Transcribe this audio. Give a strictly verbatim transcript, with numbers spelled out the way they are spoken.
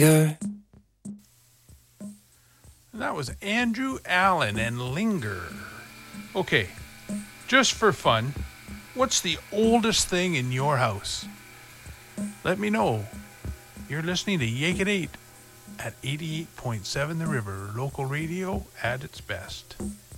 Yeah. That was Andrew Allen and Linger. Okay, just for fun, what's the oldest thing in your house? Let me know. You're listening to Yake at eight at eighty-eight point seven The River, local radio at its best.